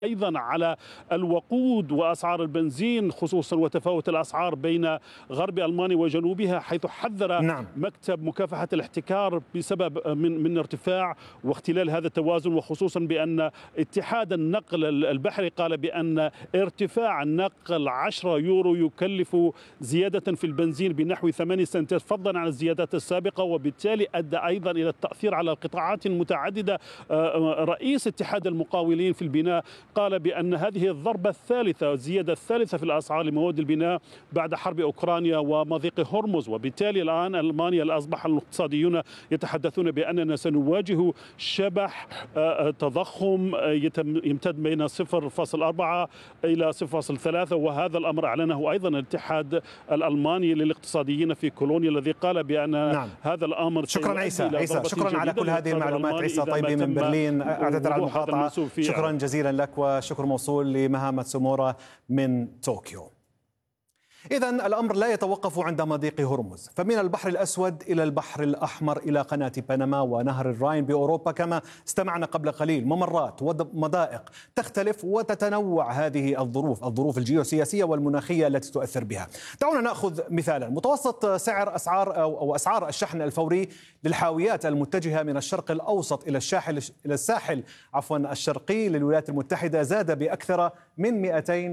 أيضا على الوقود وأسعار البنزين خصوصا، وتفاوت الأسعار بين غرب ألمانيا وجنوبها، حيث حذر نعم. مكتب مكافحة الاحتكار بسبب من ارتفاع واختلال هذا التوازن، وخصوصا بأن اتحاد النقل البحري قال بأن ارتفاع النقل 10 يورو يكلف زيادة في البنزين بنحو 8 سنتات فضلا عن الزيادات السابقة، وبالتالي أدى أيضا إلى التأثير على قطاعات متعددة. رئيس اتحاد المقاولين في البناء قال بأن هذه الضربة الثالثة، الزيادة الثالثة في الأسعار لمواد البناء بعد حرب أوكرانيا ومضيق هرمز. وبالتالي الآن ألمانيا أصبح الاقتصاديون يتحدثون بأننا سنواجه شبح تضخم يمتد بين 0.4 إلى 0.3، وهذا الأمر أعلنه أيضا الاتحاد الألماني للاقتصاديين في كولونيا، الذي قال بأن نعم. هذا الأمر شكرا عيسى، شكرا على كل هذه المعلومات. عيسى طيبي من برلين، أعتذر على المقاطعة. شكرا جزيلا لك، وشكر موصول لمها ماتسومورا من طوكيو. إذن الأمر لا يتوقف عند مضيق هرمز، فمن البحر الأسود إلى البحر الأحمر إلى قناة بنما ونهر الراين بأوروبا كما استمعنا قبل قليل، ممرات ومضائق تختلف وتتنوع هذه الظروف الجيوسياسية والمناخية التي تؤثر بها. دعونا نأخذ مثالا. متوسط سعر أسعار الشحن الفوري للحاويات المتجهة من الشرق الأوسط إلى الساحل الشرقي للولايات المتحدة زاد بأكثر من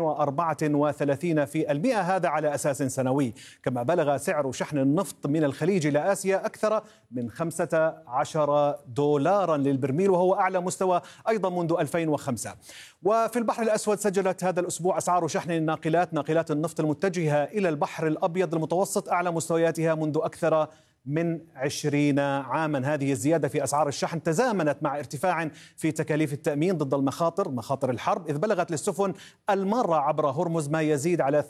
234%، هذا على أساس سنوي. كما بلغ سعر شحن النفط من الخليج إلى آسيا أكثر من 15 دولارا للبرميل، وهو أعلى مستوى أيضا منذ 2005. وفي البحر الأسود سجلت هذا الأسبوع أسعار شحن ناقلات النفط المتجهة إلى البحر الأبيض المتوسط أعلى مستوياتها منذ أكثر من 20 عاما. هذه الزيادة في أسعار الشحن تزامنت مع ارتفاع في تكاليف التأمين ضد مخاطر الحرب، إذ بلغت للسفن المارة عبر هرمز ما يزيد على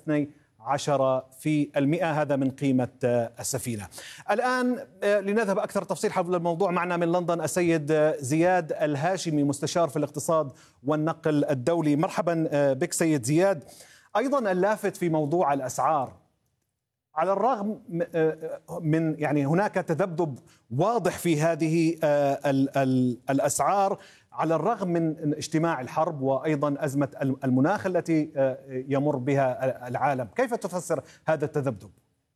12%، هذا من قيمة السفينة. الآن لنذهب أكثر تفصيل حول الموضوع. معنا من لندن السيد زياد الهاشمي، مستشار في الاقتصاد والنقل الدولي. مرحبا بك سيد زياد. أيضا اللافت في موضوع الأسعار، على الرغم من هناك تذبذب واضح في هذه الأسعار، على الرغم من اجتماع الحرب وأيضا أزمة المناخ التي يمر بها العالم، كيف تفسر هذا التذبذب؟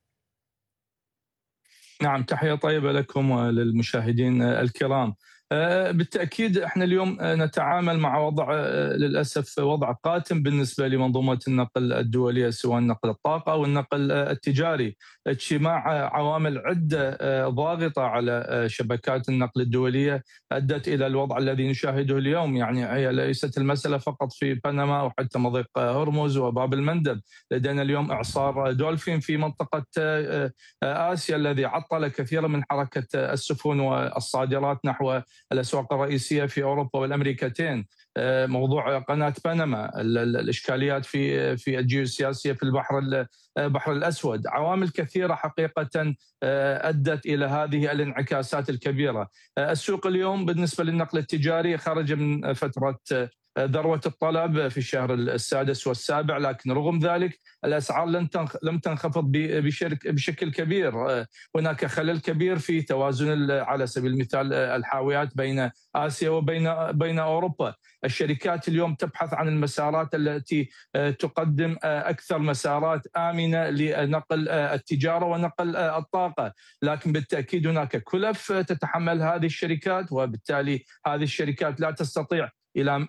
نعم، تحية طيبة لكم وللمشاهدين الكرام. بالتأكيد احنا اليوم نتعامل مع وضع للأسف وضع قاتم بالنسبة لمنظومة النقل الدولية، سواء نقل الطاقة أو النقل التجاري. اجتماع عوامل عدة ضاغطة على شبكات النقل الدولية أدت إلى الوضع الذي نشاهده اليوم. هي ليست المسألة فقط في بنما أو حتى مضيق هرمز وباب المندب، لدينا اليوم إعصار دولفين في منطقة آسيا الذي عطل كثيرا من حركة السفن والصادرات نحو الأسواق الرئيسية في أوروبا والأمريكتين. موضوع قناة بنما، الإشكاليات في الجيوسياسية في البحر الأسود، عوامل كثيرة حقيقة أدت إلى هذه الانعكاسات الكبيرة. السوق اليوم بالنسبة للنقل التجاري خرج من فترة ذروة الطلب في الشهر السادس والسابع، لكن رغم ذلك الأسعار لم تنخفض بشكل كبير. هناك خلل كبير في توازن على سبيل المثال الحاويات بين آسيا وبين أوروبا. الشركات اليوم تبحث عن المسارات التي تقدم أكثر مسارات آمنة لنقل التجارة ونقل الطاقة، لكن بالتأكيد هناك كلف تتحمل هذه الشركات، وبالتالي هذه الشركات لا تستطيع الى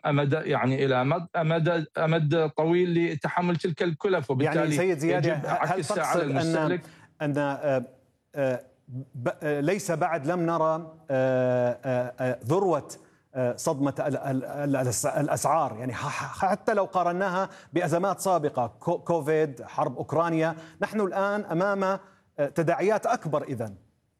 امد طويل لتحمل تلك الكلف، وبالتالي سيد زياد، هل تقصد ان ليس بعد لم نرى ذروة صدمة الأسعار؟ حتى لو قارناها بأزمات سابقة، كوفيد، حرب أوكرانيا، نحن الآن أمام تداعيات أكبر إذن.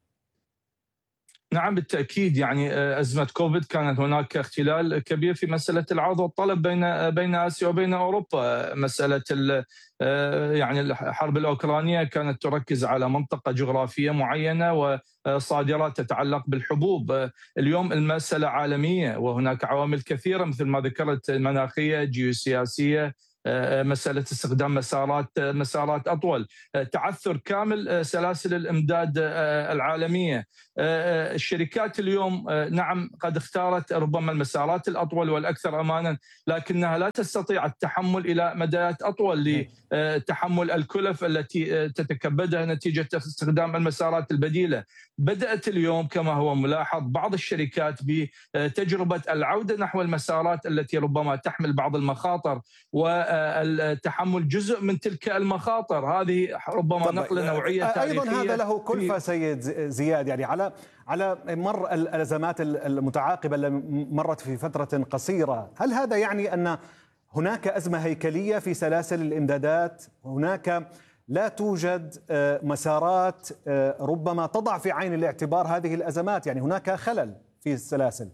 نعم بالتأكيد، أزمة كوفيد كانت هناك اختلال كبير في مسألة العرض والطلب بين آسيا وبين أوروبا. مسألة الحرب الأوكرانية كانت تركز على منطقة جغرافية معينة وصادرات تتعلق بالحبوب. اليوم المسألة عالمية وهناك عوامل كثيرة مثل ما ذكرت، المناخية، جيوسياسية، مسألة استخدام مسارات أطول، تعثر كامل سلاسل الإمداد العالمية. الشركات اليوم نعم قد اختارت ربما المسارات الأطول والأكثر أمانا، لكنها لا تستطيع التحمل إلى مدات أطول لتحمل الكلف التي تتكبدها نتيجة استخدام المسارات البديلة. بدأت اليوم كما هو ملاحظ بعض الشركات بتجربة العودة نحو المسارات التي ربما تحمل بعض المخاطر والتحمل جزء من تلك المخاطر. هذه ربما نقلة نوعية تاريخية. أيضا هذا له كلفة سيد زياد، يعني على مر الأزمات المتعاقبة اللي مرت في فترة قصيرة، هل هذا يعني أن هناك أزمة هيكلية في سلاسل الإمدادات؟ هناك لا توجد مسارات ربما تضع في عين الاعتبار هذه الأزمات، يعني هناك خلل في السلاسل.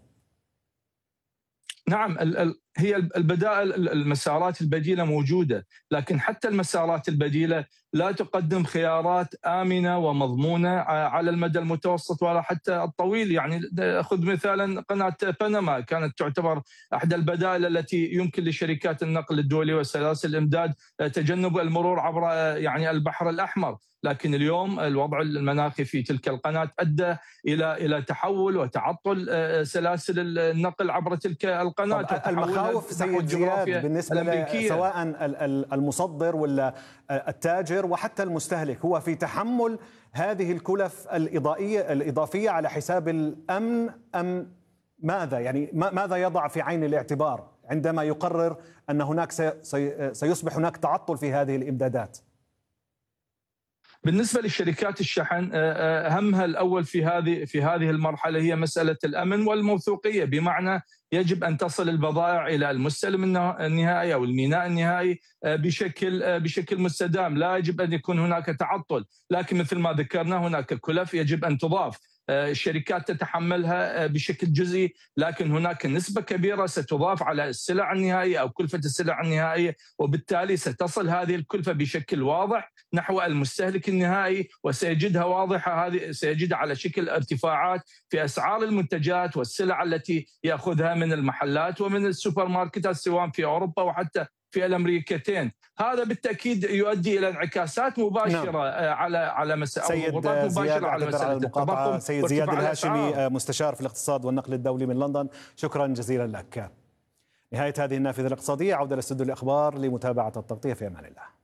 نعم، هي البدائل المسارات البديلة موجودة، لكن حتى المسارات البديلة لا تقدم خيارات آمنة ومضمونة على المدى المتوسط ولا حتى الطويل. يعني خذ مثالا قناة بنما، كانت تعتبر أحد البدائل التي يمكن لشركات النقل الدولي وسلاسل الإمداد تجنب المرور عبر يعني البحر الأحمر، لكن اليوم الوضع المناخي في تلك القناة أدى إلى تحول وتعطل سلاسل النقل عبر تلك القناة. المخاوف سيد زياد بالنسبة سواء المصدر ولا التاجر وحتى المستهلك هو في تحمل هذه الكلف الإضافية على حساب الأمن، أم ماذا؟ يعني ماذا يضع في عين الاعتبار عندما يقرر أن هناك سيصبح هناك تعطل في هذه الإمدادات؟ بالنسبة لشركات الشحن همها الأول في هذه المرحلة هي مسألة الأمن والموثوقية، بمعنى يجب أن تصل البضائع إلى المستلم النهائي أو الميناء النهائي بشكل مستدام، لا يجب أن يكون هناك تعطل. لكن مثل ما ذكرنا هناك كلف يجب أن تضاف، الشركات تتحملها بشكل جزئي، لكن هناك نسبة كبيرة ستضاف على السلع النهائية أو كلفة السلع النهائية، وبالتالي ستصل هذه الكلفة بشكل واضح نحو المستهلك النهائي، وسيجدها واضحة، هذه سيجدها على شكل ارتفاعات في أسعار المنتجات والسلع التي يأخذها من المحلات ومن السوبر ماركتات سواء في أوروبا وحتى في الأمريكتين. هذا بالتأكيد يؤدي إلى انعكاسات مباشرة على مسائل مباشرة على مسألة التضخم. سيد زياد الهاشمي مستشار في الاقتصاد والنقل الدولي من لندن، شكرا جزيلا لك. نهاية هذه النافذة الاقتصادية، عودة لاستوديو الأخبار لمتابعة التغطية. في أمان الله.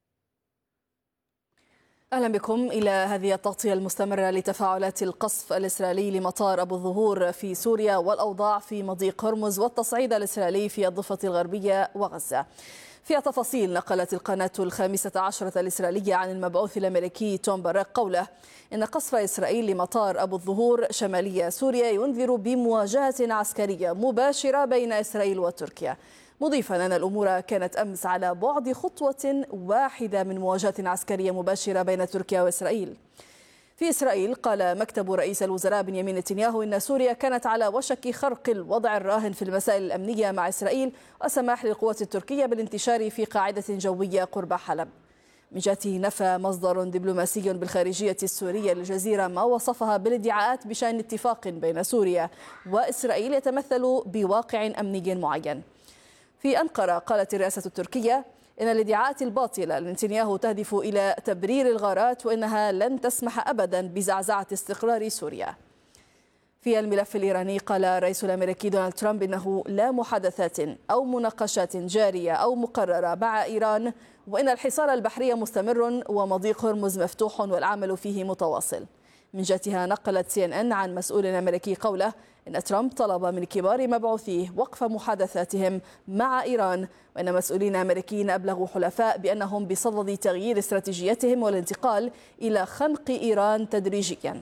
أهلا بكم إلى هذه التغطية المستمرة لتفاعلات القصف الإسرائيلي لمطار أبو الظهور في سوريا والأوضاع في مضيق هرمز والتصعيد الإسرائيلي في الضفة الغربية وغزة. فيها تفاصيل نقلت القناة 15 الإسرائيلية عن المبعوث الأمريكي توم باراك قوله إن قصف إسرائيل لمطار أبو الظهور شمالية سوريا ينذر بمواجهة عسكرية مباشرة بين إسرائيل وتركيا، مضيفا أن الأمور كانت أمس على بعد خطوة واحدة من مواجهة عسكرية مباشرة بين تركيا وإسرائيل. في إسرائيل قال مكتب رئيس الوزراء بنيامين نتنياهو إن سوريا كانت على وشك خرق الوضع الراهن في المسائل الأمنية مع إسرائيل وسماح للقوات التركية بالانتشار في قاعدة جوية قرب حلب. من جهته نفى مصدر دبلوماسي بالخارجية السورية للجزيرة ما وصفها بالادعاءات بشأن اتفاق بين سوريا وإسرائيل يتمثل بواقع أمني معين. في أنقرة قالت الرئاسة التركية إن الادعاءات الباطلة لنتنياهو تهدف إلى تبرير الغارات وإنها لن تسمح أبدا بزعزعة استقرار سوريا. في الملف الإيراني قال الرئيس الأمريكي دونالد ترامب إنه لا محادثات أو مناقشات جارية أو مقررة مع إيران، وإن الحصار البحري مستمر ومضيق هرمز مفتوح والعمل فيه متواصل. من جهتها نقلت CNN عن مسؤول أمريكي قوله إن ترامب طلب من كبار مبعوثيه وقف محادثاتهم مع إيران، وإن مسؤولين أمريكيين أبلغوا حلفاء بأنهم بصدد تغيير استراتيجيتهم والانتقال إلى خنق إيران تدريجيا.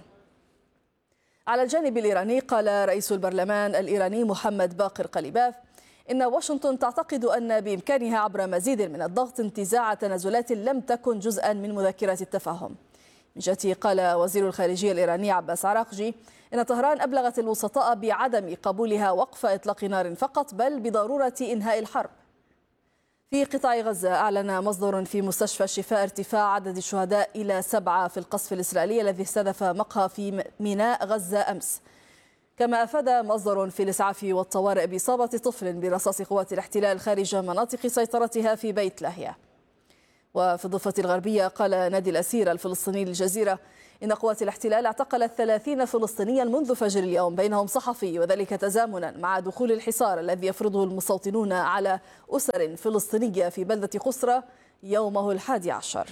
على الجانب الإيراني قال رئيس البرلمان الإيراني محمد باقر قليباف إن واشنطن تعتقد أن بإمكانها عبر مزيد من الضغط انتزاع تنازلات لم تكن جزءا من مذكرة التفاهم. من جهته قال وزير الخارجية الإيراني عباس عراقجي إن طهران أبلغت الوسطاء بعدم قبولها وقف إطلاق نار فقط، بل بضرورة إنهاء الحرب. في قطاع غزة أعلن مصدر في مستشفى الشفاء ارتفاع عدد الشهداء إلى 7 في القصف الإسرائيلي الذي استهدف مقهى في ميناء غزة أمس. كما أفاد مصدر في الإسعاف والطوارئ بإصابة طفل برصاص قوات الاحتلال خارج مناطق سيطرتها في بيت لاهيا. وفي الضفة الغربية قال نادي الأسير الفلسطيني للجزيرة إن قوات الاحتلال اعتقلت 30 فلسطينيا منذ فجر اليوم، بينهم صحفي، وذلك تزامنا مع دخول الحصار الذي يفرضه المستوطنون على أسر فلسطينية في بلدة قسرة يومه 11.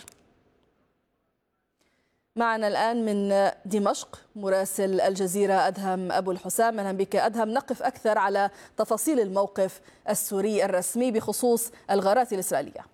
معنا الآن من دمشق مراسل الجزيرة أدهم أبو الحسام. أهلا بك أدهم. نقف أكثر على تفاصيل الموقف السوري الرسمي بخصوص الغارات الإسرائيلية.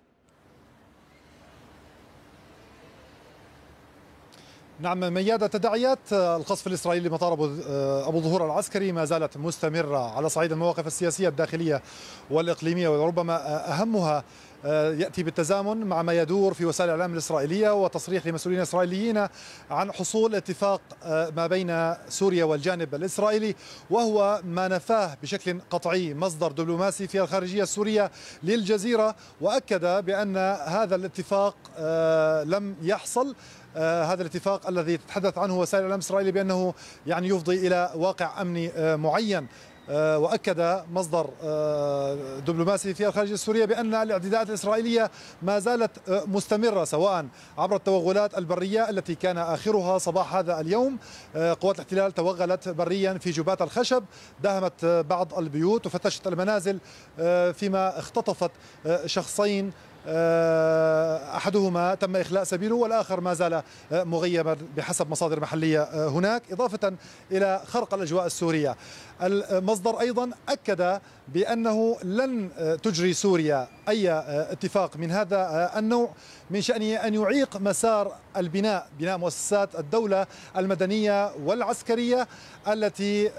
نعم ميادة، تداعيات القصف الإسرائيلي لمطار أبو ظهور العسكري ما زالت مستمرة على صعيد المواقف السياسية الداخلية والإقليمية، وربما أهمها يأتي بالتزامن مع ما يدور في وسائل الإعلام الإسرائيلية وتصريح لمسؤولين إسرائيليين عن حصول اتفاق ما بين سوريا والجانب الإسرائيلي، وهو ما نفاه بشكل قطعي مصدر دبلوماسي في الخارجية السورية للجزيرة، وأكد بأن هذا الاتفاق لم يحصل. هذا الاتفاق الذي تتحدث عنه وسائل الإعلام الإسرائيلي بأنه يعني يفضي إلى واقع أمني معين. وأكد مصدر دبلوماسي في الخارجية السورية بأن الاعتداءات الإسرائيلية ما زالت مستمرة، سواء عبر التوغلات البرية التي كان آخرها صباح هذا اليوم. قوات الاحتلال توغلت بريا في جبات الخشب، داهمت بعض البيوت وفتشت المنازل، فيما اختطفت شخصين، أحدهما تم إخلاء سبيله والآخر ما زال مغيبا بحسب مصادر محلية هناك، إضافة إلى خرق الأجواء السورية. المصدر أيضا أكد بأنه لن تجري سوريا أي اتفاق من هذا النوع من شأنه أن يعيق مسار بناء مؤسسات الدولة المدنية والعسكرية التي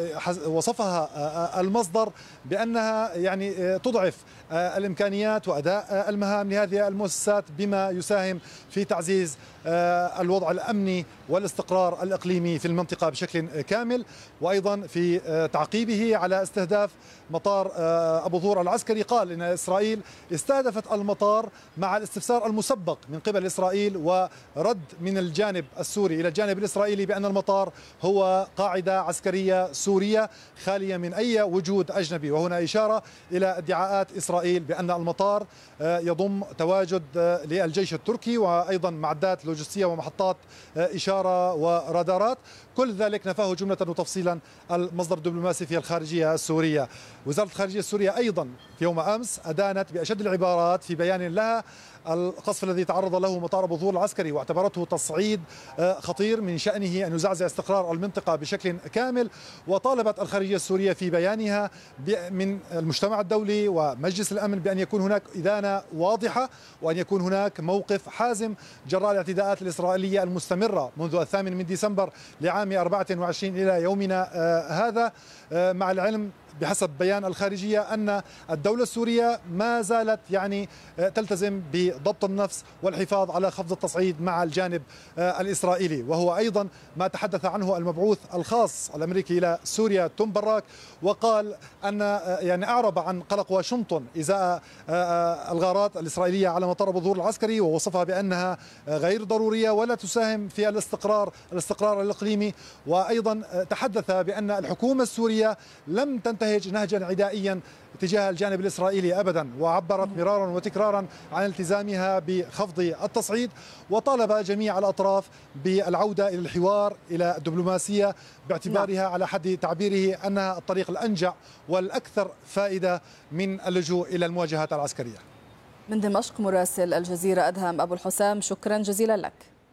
وصفها المصدر بأنها يعني تضعف الإمكانيات وأداء المهام لهذه المؤسسات، بما يساهم في تعزيز الوضع الأمني والاستقرار الإقليمي في المنطقة بشكل كامل. وأيضا في تعقيبه على استهداف مطار أبو ظهور العسكري قال إن إسرائيل استهدفت المطار مع الاستفسار المسبق من قبل إسرائيل ورد من الجانب السوري إلى الجانب الإسرائيلي بأن المطار هو قاعدة عسكرية سورية خالية من أي وجود أجنبي، وهنا إشارة إلى ادعاءات إسرائيل بأن المطار يضم تواجد للجيش التركي وأيضا معدات لوجستية ومحطات إشارة ورادارات. كل ذلك نفاه جملة وتفصيلا المصدر الدبلوماسي في الخارجية السورية. وزارة الخارجية السورية أيضا في يوم أمس أدانت بأشد العبارات في بيان لها القصف الذي تعرض له مطار أبو ظهور العسكري، واعتبرته تصعيد خطير من شأنه أن يزعزع استقرار المنطقة بشكل كامل. وطالبت الخارجية السورية في بيانها من المجتمع الدولي ومجلس الأمن بأن يكون هناك إدانة واضحة وأن يكون هناك موقف حازم جراء الاعتداءات الإسرائيلية المستمرة منذ 8 ديسمبر لعام 24 إلى يومنا هذا، مع العلم بحسب بيان الخارجية أن الدولة السورية ما زالت يعني تلتزم بضبط النفس والحفاظ على خفض التصعيد مع الجانب الإسرائيلي، وهو أيضا ما تحدث عنه المبعوث الخاص الأمريكي إلى سوريا توم براك، وقال أن يعني أعرب عن قلق واشنطن إزاء الغارات الإسرائيلية على مطار أبو ظهور العسكري، ووصفها بأنها غير ضرورية ولا تساهم في الاستقرار الإقليمي. وأيضا تحدث بأن الحكومة السورية لم تنتهج نهجا عدائيا تجاه الجانب الإسرائيلي أبدا، وعبرت مرارا وتكرارا عن التزامها بخفض التصعيد، وطالب جميع الأطراف بالعودة إلى الحوار إلى الدبلوماسية باعتبارها على حد تعبيره أنها الطريق الأنجع والأكثر فائدة من اللجوء إلى المواجهات العسكرية. من دمشق مراسل الجزيرة أدهم أبو الحسام، شكرا جزيلا لك.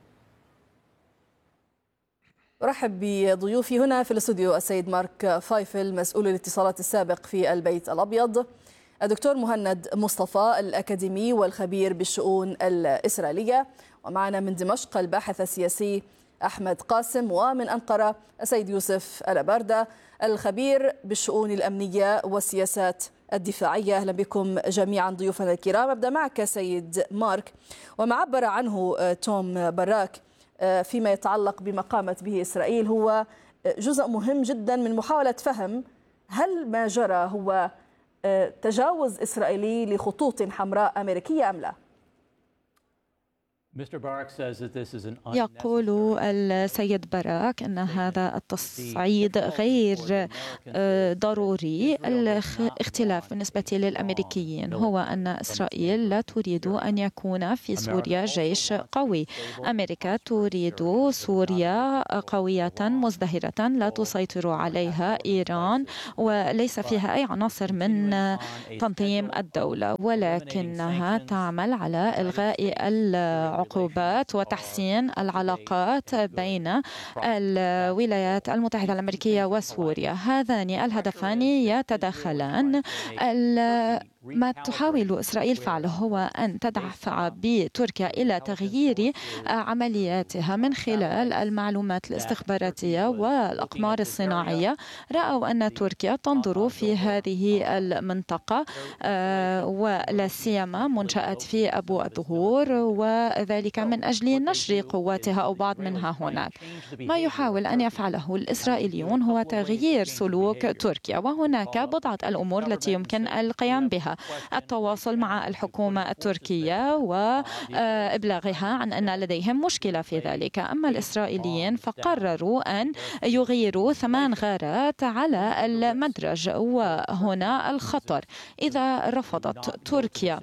أرحب بضيوفي هنا في الاستوديو السيد مارك فايفل مسؤول الاتصالات السابق في البيت الأبيض، الدكتور مهند مصطفى الأكاديمي والخبير بالشؤون الإسرائيلية، ومعنا من دمشق الباحث السياسي أحمد قاسم، ومن أنقرة السيد يوسف الأباردة الخبير بالشؤون الأمنية والسياسات الدفاعية. أهلا بكم جميعا ضيوفنا الكرام. أبدأ معك سيد مارك، وما عبر عنه توم براك فيما يتعلق بما قامت به إسرائيل هو جزء مهم جدا من محاولة فهم هل ما جرى هو تجاوز إسرائيلي لخطوط حمراء أمريكية أم لا؟ يقول السيد باراك أن هذا التصعيد غير ضروري. الاختلاف بالنسبة للأمريكيين هو أن إسرائيل لا تريد أن يكون في سوريا جيش قوي. أمريكا تريد سوريا قوية مزدهرة لا تسيطر عليها إيران وليس فيها أي عناصر من تنظيم الدولة، ولكنها تعمل على إلغاء العقوبات وتحسين العلاقات بين الولايات المتحدة الأمريكية وسوريا. هذان الهدفان يتداخلان. ما تحاول إسرائيل فعله هو أن تدفع بتركيا إلى تغيير عملياتها من خلال المعلومات الاستخباراتية والأقمار الصناعية. رأوا أن تركيا تنظر في هذه المنطقة ولا سيما منشآت في أبو الظهور، وذلك من أجل نشر قواتها أو بعض منها هناك. ما يحاول أن يفعله الإسرائيليون هو تغيير سلوك تركيا، وهناك بضعة الأمور التي يمكن القيام بها: التواصل مع الحكومة التركية وإبلاغها عن أن لديهم مشكلة في ذلك. أما الإسرائيليين فقرروا أن يغيروا 8 غارات على المدرج، وهنا الخطر. إذا رفضت تركيا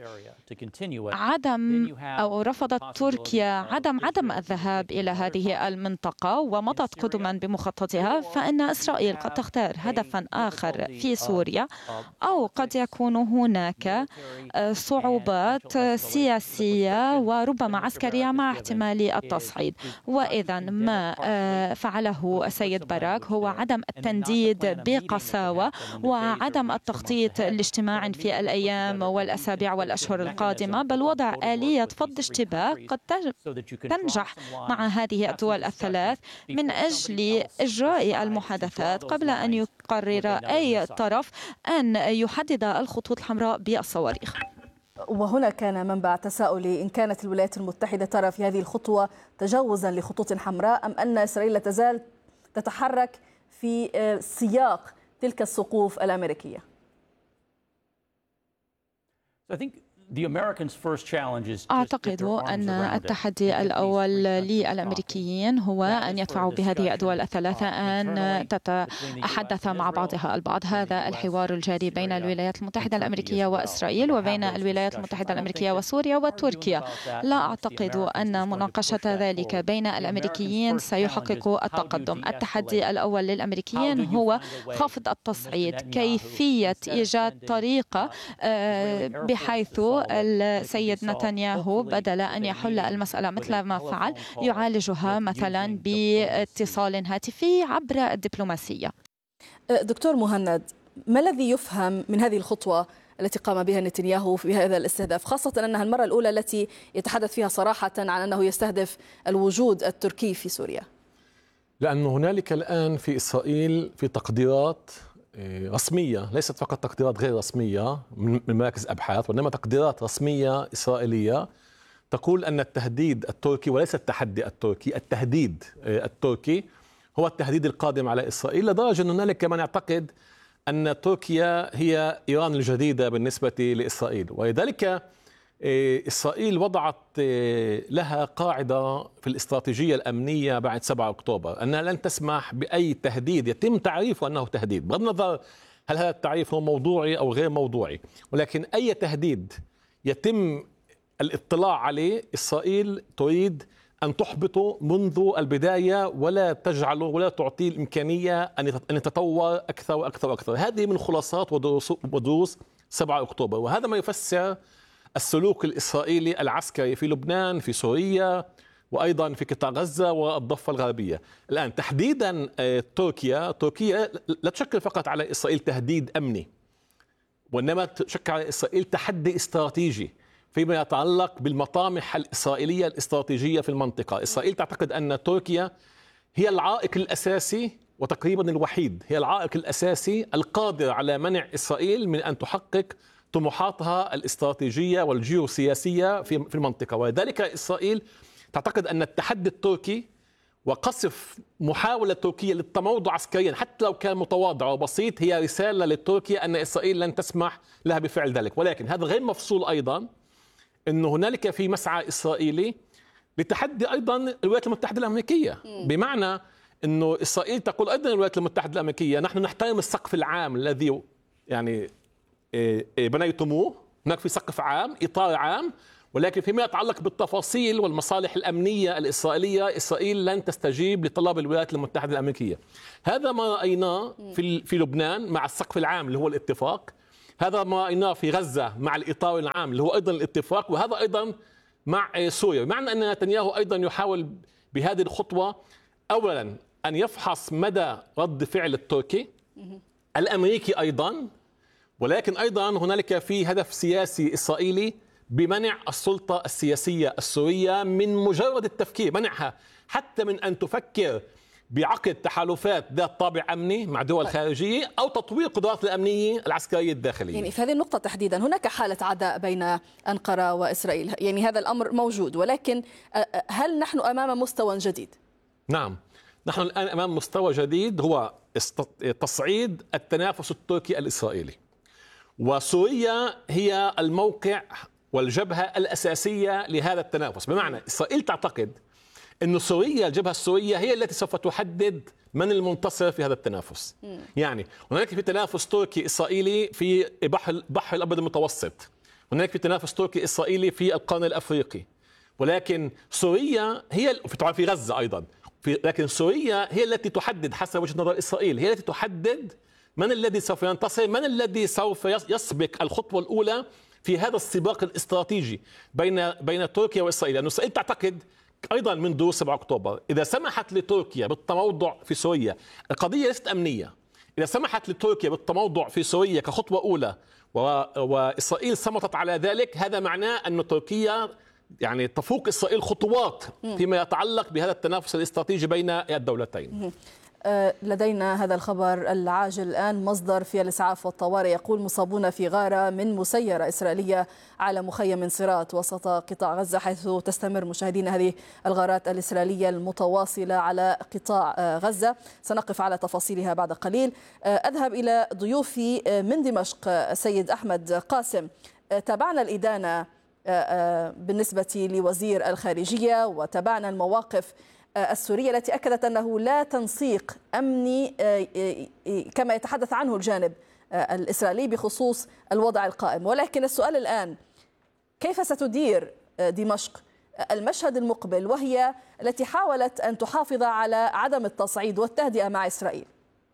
رفضت تركيا عدم الذهاب إلى هذه المنطقة ومضت قدما بمخططها، فإن إسرائيل قد تختار هدفا آخر في سوريا، أو قد يكون هناك صعوبات سياسية وربما عسكرية مع احتمال التصعيد. وإذا ما فعله السيد باراك هو عدم التنديد بقساوة وعدم التخطيط لاجتماع في الأيام والأسابيع والأشهر القادمة، بل وضع آلية فض اشتباك قد تنجح مع هذه الدول الثلاث من أجل إجراء المحادثات قبل أن يقرر أي طرف أن يحدد الخطوط الحمراء بالصواريخ. وهنا كان منبع تساؤلي: إن كانت الولايات المتحدة ترى في هذه الخطوة تجاوزا لخطوط حمراء، أم أن إسرائيل لا تزال تتحرك في سياق تلك السقوف الأمريكية؟ أعتقد أن التحدي الأول للأمريكيين هو أن يدفعوا بهذه الدول الثلاثة أن تتحدث مع بعضها البعض. هذا الحوار الجاري بين الولايات المتحدة الأمريكية وإسرائيل وبين الولايات المتحدة الأمريكية وسوريا وتركيا. لا أعتقد أن مناقشة ذلك بين الأمريكيين سيحقق التقدم. التحدي الأول للأمريكيين هو خفض التصعيد، كيفية إيجاد طريقة بحيث السيد نتنياهو بدل أن يحل المسألة مثل ما فعل يعالجها مثلا باتصال هاتفي عبر الدبلوماسية. دكتور مهند، ما الذي يفهم من هذه الخطوة التي قام بها نتنياهو في هذا الاستهداف، خاصة أنها المرة الأولى التي يتحدث فيها صراحة عن أنه يستهدف الوجود التركي في سوريا؟ لأن هنالك الآن في إسرائيل في تقديرات رسمية، ليست فقط تقديرات غير رسمية من مراكز أبحاث، وإنما تقديرات رسمية إسرائيلية تقول أن التهديد التركي، وليس التحدي التركي، التهديد التركي هو التهديد القادم على إسرائيل، لدرجة أن هنالك من يعتقد أن تركيا هي إيران الجديدة بالنسبة لإسرائيل. ولذلك إسرائيل وضعت لها قاعدة في الاستراتيجية الأمنية بعد 7 أكتوبر أنها لن تسمح بأي تهديد يتم تعريفه أنه تهديد، بغض النظر هل هذا التعريف هو موضوعي أو غير موضوعي، ولكن أي تهديد يتم الاطلاع عليه إسرائيل تريد أن تحبطه منذ البداية ولا تجعله ولا تعطيه الإمكانية أن يتطور أكثر وأكثر وأكثر. هذه من خلاصات ودروس 7 أكتوبر، وهذا ما يفسر السلوك الإسرائيلي العسكري في لبنان، في سوريا، وأيضا في قطاع غزة والضفة الغربية. الآن تحديدا تركيا لا تشكل فقط على إسرائيل تهديد أمني، وإنما تشكل على إسرائيل تحدي استراتيجي فيما يتعلق بالمطامح الإسرائيلية الاستراتيجية في المنطقة. إسرائيل تعتقد أن تركيا هي العائق الأساسي وتقريبا الوحيد، هي العائق الأساسي القادر على منع إسرائيل من أن تحقق طموحاتها الاستراتيجية والجيوسياسية في المنطقة. ولذلك إسرائيل تعتقد أن التحدي التركي وقصف محاولة تركيا للتموضع عسكريا حتى لو كان متواضع وبسيط هي رسالة لتركيا أن إسرائيل لن تسمح لها بفعل ذلك. ولكن هذا غير مفصول أيضا أن هنالك في مسعى إسرائيلي لتحدي أيضا الولايات المتحدة الأمريكية. بمعنى أنه إسرائيل تقول أيضا الولايات المتحدة الأمريكية نحن نحترم السقف العام الذي يعني بنيتموه، هناك في سقف عام، إطار عام، ولكن فيما يتعلق بالتفاصيل والمصالح الأمنية الإسرائيلية إسرائيل لن تستجيب لطلب الولايات المتحدة الأمريكية. هذا ما رأيناه في لبنان مع السقف العام اللي هو الاتفاق، هذا ما رأيناه في غزة مع الإطار العام اللي هو أيضا الاتفاق، وهذا أيضا مع سوريا. بمعنى أن نتنياهو أيضا يحاول بهذه الخطوة أولا أن يفحص مدى رد فعل التركي الأمريكي أيضا، ولكن أيضا هنالك في هدف سياسي إسرائيلي بمنع السلطة السياسية السورية من مجرد التفكير، منعها حتى من أن تفكر بعقد تحالفات ذات طابع أمني مع دول خارجية أو تطوير قدرات الأمنية العسكرية الداخلية. يعني في هذه النقطة تحديدا هناك حالة عداء بين أنقرة وإسرائيل، يعني هذا الأمر موجود، ولكن هل نحن أمام مستوى جديد؟ نعم، نحن الآن أمام مستوى جديد هو تصعيد التنافس التركي الإسرائيلي، وسوريا هي الموقع والجبهة الأساسية لهذا التنافس. بمعنى إسرائيل تعتقد أن سوريا، الجبهة السورية هي التي سوف تحدد من المنتصر في هذا التنافس. يعني هناك في تنافس تركي إسرائيلي في بحر الأبيض المتوسط، هناك في تنافس تركي إسرائيلي في القرن الأفريقي، ولكن سوريا هي في غزة أيضا، لكن سوريا هي التي تحدد حسب وجهة نظر إسرائيل، هي التي تحدد من الذي سوف ينتصر، من الذي سوف يسبق الخطوة الأولى في هذا السباق الاستراتيجي بين تركيا وإسرائيل. لأن إسرائيل تعتقد أيضا من دروس 7 أكتوبر إذا سمحت لتركيا بالتموضع في سوريا، القضية ليست أمنية، إذا سمحت لتركيا بالتموضع في سوريا كخطوة أولى وإسرائيل صمتت على ذلك، هذا معناه أن تركيا يعني تفوق إسرائيل خطوات فيما يتعلق بهذا التنافس الاستراتيجي بين الدولتين. لدينا هذا الخبر العاجل الآن. مصدر في الإسعاف والطوارئ يقول مصابون في غارة من مسيرة إسرائيلية على مخيم صرات وسط قطاع غزة، حيث تستمر مشاهدينا هذه الغارات الإسرائيلية المتواصلة على قطاع غزة. سنقف على تفاصيلها بعد قليل. أذهب إلى ضيوفي من دمشق. السيد أحمد قاسم، تابعنا الإدانة بالنسبة لوزير الخارجية وتابعنا المواقف السورية التي أكدت أنه لا تنسيق أمني كما يتحدث عنه الجانب الإسرائيلي بخصوص الوضع القائم، ولكن السؤال الآن كيف ستدير دمشق المشهد المقبل وهي التي حاولت أن تحافظ على عدم التصعيد والتهدئة مع إسرائيل؟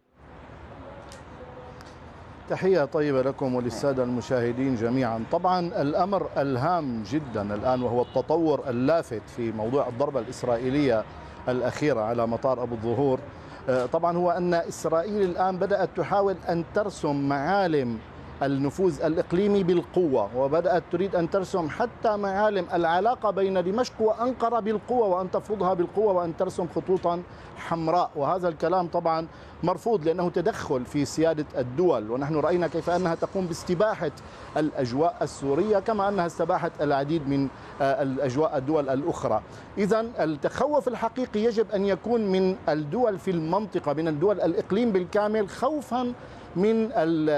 تحية طيبة لكم وللسادة المشاهدين جميعا. طبعا الأمر الهام جدا الآن وهو التطور اللافت في موضوع الضربة الإسرائيلية الأخيرة على مطار أبو الظهور، طبعا هو أن إسرائيل الآن بدأت تحاول أن ترسم معالم النفوذ الإقليمي بالقوة، وبدأت تريد أن ترسم حتى معالم العلاقة بين دمشق وأنقرة بالقوة، وأن تفرضها بالقوة وأن ترسم خطوطا حمراء. وهذا الكلام طبعا مرفوض لأنه تدخل في سيادة الدول، ونحن رأينا كيف أنها تقوم باستباحة الأجواء السورية كما أنها استباحت العديد من الأجواء الدول الأخرى. إذن التخوف الحقيقي يجب أن يكون من الدول في المنطقة، من الدول الإقليم بالكامل، خوفا من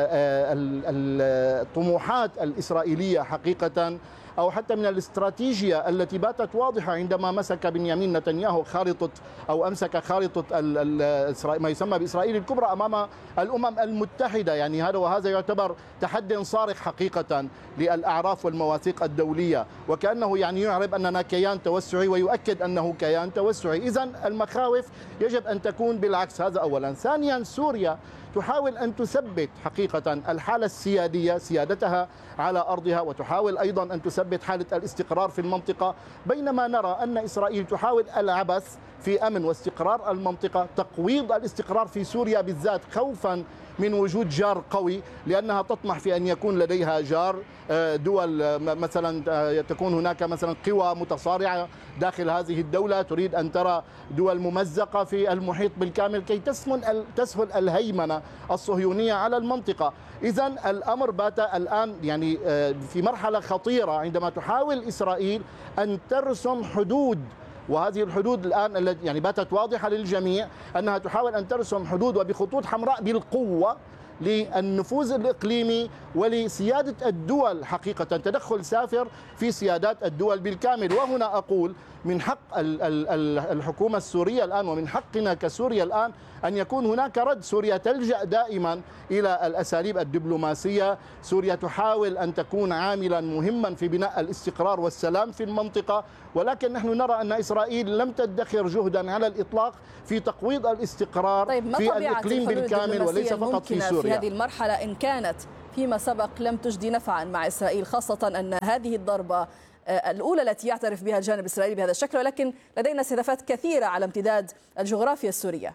الطموحات الإسرائيلية حقيقة، أو حتى من الاستراتيجية التي باتت واضحة عندما مسك بنيامين نتنياهو خارطة أو أمسك خارطة ما يسمى بإسرائيل الكبرى أمام الأمم المتحدة. يعني وهذا يعتبر تحد صارخ حقيقة للأعراف والمواثيق الدولية، وكأنه يعني يعرب أننا كيان توسعي ويؤكد أنه كيان توسعي. إذن المخاوف يجب أن تكون بالعكس، هذا أولا. ثانيا، سوريا تحاول أن تثبت حقيقة الحالة السيادية، سيادتها على أرضها، وتحاول أيضا أن تثبت حالة الاستقرار في المنطقة، بينما نرى أن إسرائيل تحاول العبث في أمن واستقرار المنطقة، تقويض الاستقرار في سوريا بالذات خوفا من وجود جار قوي، لأنها تطمح في أن يكون لديها جار دول، مثلا تكون هناك مثلا قوى متصارعة داخل هذه الدولة، تريد أن ترى دول ممزقة في المحيط بالكامل كي تسهل الهيمنة الصهيونية على المنطقة. إذن الأمر بات الآن يعني في مرحلة خطيرة عندما تحاول إسرائيل أن ترسم حدود، وهذه الحدود الآن يعني باتت واضحة للجميع أنها تحاول أن ترسم حدود وبخطوط حمراء بالقوة للنفوذ الإقليمي ولسيادة الدول حقيقة، تدخل سافر في سيادات الدول بالكامل. وهنا أقول من حق الحكومة السورية الآن ومن حقنا كسوريا الآن أن يكون هناك رد. سوريا تلجأ دائما إلى الأساليب الدبلوماسية، سوريا تحاول أن تكون عاملا مهما في بناء الاستقرار والسلام في المنطقة، ولكن نحن نرى أن إسرائيل لم تدخر جهدا على الإطلاق في تقويض الاستقرار في الإقليم بالكامل وليس فقط في سوريا. في هذه المرحلة إن كانت فيما سبق لم تجدي نفعا مع إسرائيل، خاصة أن هذه الضربة الأولى التي يعترف بها الجانب الإسرائيلي بهذا الشكل، ولكن لدينا استهدافات كثيرة على امتداد الجغرافيا السورية.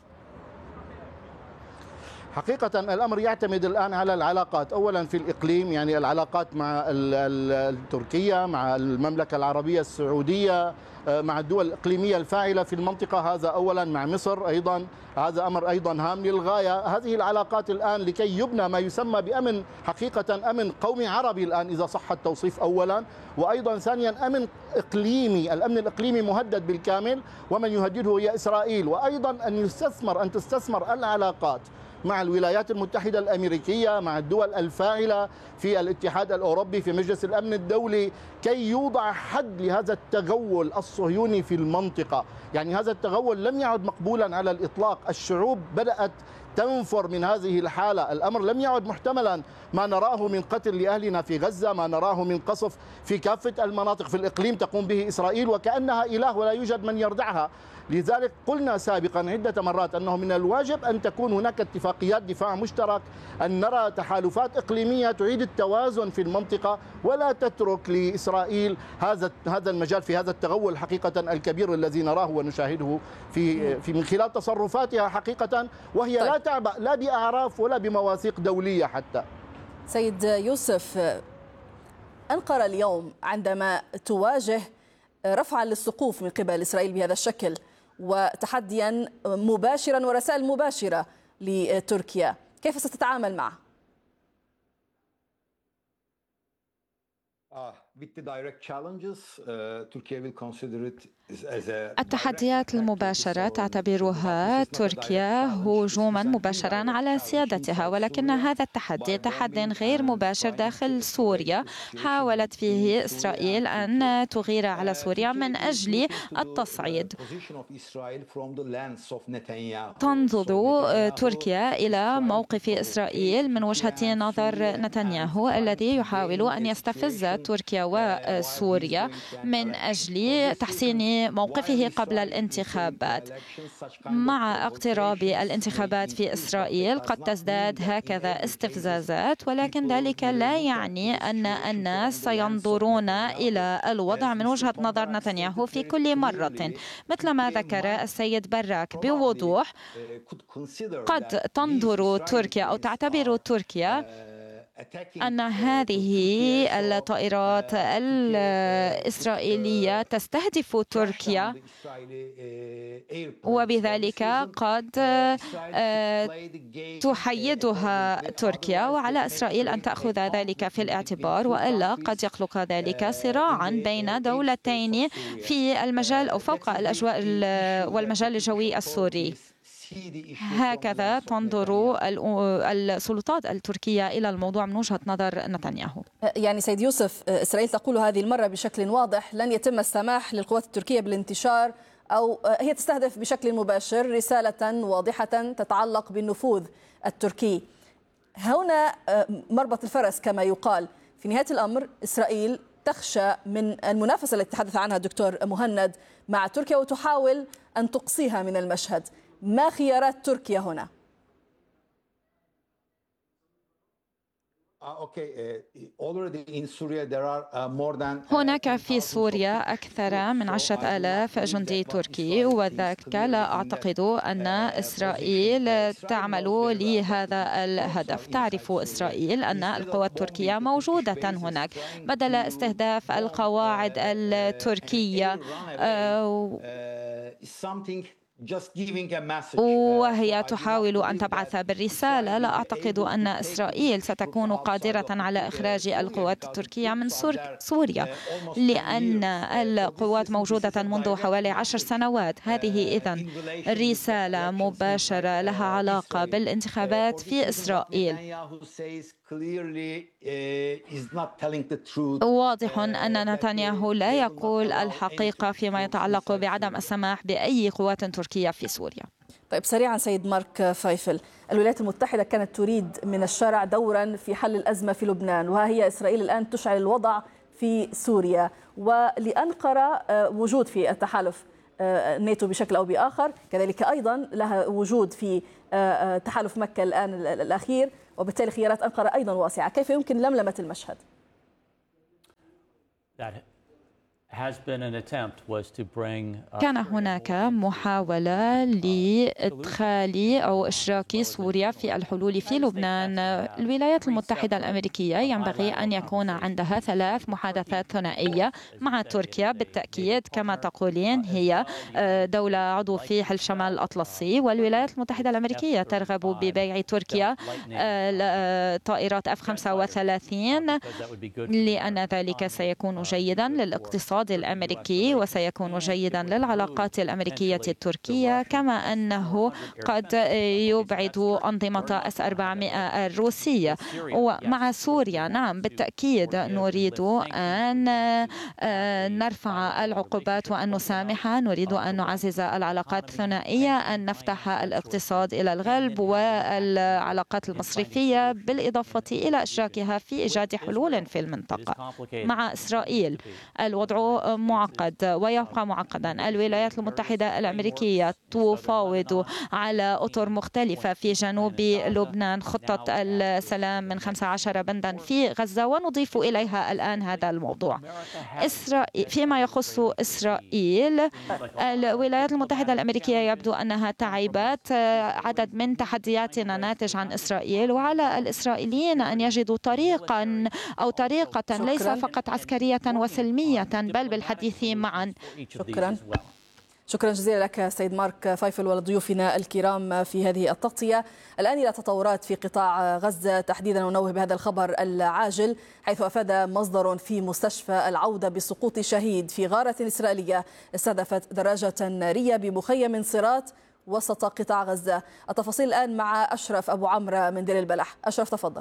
حقيقة الأمر يعتمد الآن على العلاقات، أولا في الإقليم، يعني العلاقات مع تركيا، مع المملكة العربية السعودية، مع الدول الإقليمية الفاعلة في المنطقة، هذا أولا، مع مصر أيضا، هذا أمر أيضا هام للغاية. هذه العلاقات الآن لكي يبنى ما يسمى بأمن، حقيقة أمن قومي عربي الآن إذا صح التوصيف أولا، وأيضا ثانيا أمن إقليمي. الأمن الإقليمي مهدد بالكامل ومن يهدده هي إسرائيل. وأيضا أن تستثمر العلاقات مع الولايات المتحدة الأمريكية، مع الدول الفاعلة في الاتحاد الأوروبي، في مجلس الأمن الدولي، كي يوضع حد لهذا التغول الصهيوني في المنطقة. يعني هذا التغول لم يعد مقبولا على الإطلاق، الشعوب بدأت تنفر من هذه الحالة، الأمر لم يعد محتملا. ما نراه من قتل لأهلنا في غزة، ما نراه من قصف في كافة المناطق في الإقليم تقوم به إسرائيل وكأنها إله ولا يوجد من يردعها. لذلك قلنا سابقا عدة مرات أنه من الواجب أن تكون هناك اتفاقيات دفاع مشترك، أن نرى تحالفات إقليمية تعيد التوازن في المنطقة ولا تترك لإسرائيل هذا المجال في هذا التغول حقيقة الكبير الذي نراه ونشاهده في من خلال تصرفاتها حقيقة، وهي لا تعبأ لا بأعراف ولا بمواثيق دولية حتى. سيد يوسف، أنقرة اليوم عندما تواجه رفعا للسقوف من قبل إسرائيل بهذا الشكل وتحديا مباشرا ورسائل مباشرة لتركيا، كيف ستتعامل معه؟ التحديات المباشرة تعتبرها تركيا هجوما مباشرا على سيادتها، ولكن هذا التحدي تحدي غير مباشر داخل سوريا حاولت فيه إسرائيل أن تغير على سوريا من أجل التصعيد. تنظر تركيا إلى موقف إسرائيل من وجهة نظر نتنياهو الذي يحاول أن يستفز تركيا وسوريا من أجل تحسين موقفه قبل الانتخابات. مع اقتراب الانتخابات في إسرائيل قد تزداد هكذا استفزازات، ولكن ذلك لا يعني أن الناس سينظرون إلى الوضع من وجهة نظر نتنياهو في كل مرة. مثل ما ذكر السيد براك بوضوح، قد تنظر تركيا أو تعتبر تركيا أن هذه الطائرات الإسرائيلية تستهدف تركيا، وبذلك قد تحيدها تركيا، وعلى إسرائيل أن تأخذ ذلك في الاعتبار، وإلا قد يخلق ذلك صراعا بين دولتين في المجال أو فوق الأجواء والمجال الجوي السوري. هكذا تنظر السلطات التركية إلى الموضوع من وجهة نظر نتنياهو. يعني سيد يوسف، إسرائيل تقول هذه المرة بشكل واضح لن يتم السماح للقوات التركية بالانتشار، أو هي تستهدف بشكل مباشر رسالة واضحة تتعلق بالنفوذ التركي. هنا مربط الفرس كما يقال. في نهاية الأمر إسرائيل تخشى من المنافسة التي تحدث عنها الدكتور مهند مع تركيا وتحاول أن تقصيها من المشهد. ما خيارات تركيا هنا؟ هناك في سوريا أكثر من 10,000 جندي تركي، وذاك لا أعتقد أن إسرائيل تعمل لهذا الهدف. تعرف إسرائيل أن القوات التركية موجودة هناك، بدل استهداف القواعد التركية وهي تحاول أن تبعث بالرسالة. لا أعتقد أن إسرائيل ستكون قادرة على إخراج القوات التركية من سوريا، لأن القوات موجودة منذ حوالي 10 سنوات. هذه إذن رسالة مباشرة لها علاقة بالانتخابات في إسرائيل. واضح أن نتنياهو لا يقول الحقيقة فيما يتعلق بعدم السماح بأي قوات تركية في سوريا. طيب سريعا سيد مارك فايفل، الولايات المتحدة كانت تريد من الشارع دورا في حل الأزمة في لبنان، وها هي إسرائيل الآن تشعل الوضع في سوريا، ولأنقرة وجود في التحالف ناتو بشكل أو بآخر، كذلك أيضا لها وجود في تحالف مكة الآن الأخير، وبالتالي خيارات أنقرة أيضا واسعة. كيف يمكن لملمة المشهد؟ كان هناك محاولة لإدخال أو إشراك سوريا في الحلول في لبنان. الولايات المتحدة الأمريكية ينبغي أن يكون عندها 3 محادثات ثنائية مع تركيا. بالتأكيد كما تقولين هي دولة عضو في حلف شمال الأطلسي، والولايات المتحدة الأمريكية ترغب ببيع تركيا طائرات F-35 لأن ذلك سيكون جيدا للاقتصاد الأمريكي وسيكون جيدا للعلاقات الأمريكية التركية، كما أنه قد يبعد أنظمة S-400 الروسية. ومع سوريا نعم بالتأكيد نريد أن نرفع العقوبات وأن نسامح، نريد أن نعزز العلاقات الثنائية، أن نفتح الاقتصاد إلى الغرب والعلاقات المصرفية، بالإضافة إلى إشراكها في إيجاد حلول في المنطقة. مع إسرائيل الوضع معقد ويبقى معقدا. الولايات المتحدة الأمريكية تفاوض على أطر مختلفة في جنوب لبنان، خطة السلام من 15 بندا في غزة، ونضيف إليها الآن هذا الموضوع. فيما يخص إسرائيل، الولايات المتحدة الأمريكية يبدو أنها تعبت عدد من تحدياتنا ناتج عن إسرائيل، وعلى الإسرائيليين أن يجدوا طريقا أو طريقة ليس فقط عسكرية وسلمية بل بالحديث معا. شكرا جزيلا لك سيد مارك فايفل ولضيوفنا الكرام في هذه التغطية. الآن إلى تطورات في قطاع غزة تحديدا، ونوه بهذا الخبر العاجل، حيث أفاد مصدر في مستشفى العودة بسقوط شهيد في غارة إسرائيلية استهدفت دراجة نارية بمخيم صراط وسط قطاع غزة. التفاصيل الآن مع أشرف أبو عمرو من دير البلح. أشرف تفضل.